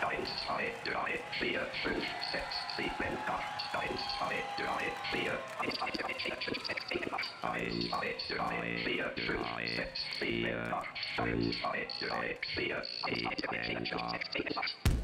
1, 2, 3, 4, 5, 6, 7, 8. 1, 2, 3, 4, 1, 2, 3, 4, 5, 6, 7, 8. 1, 2, 3, 4, 5, 6, 7, 8. 1, 2, 3, 4, 1, 2, 3, 4, 5, 6, 7, 8.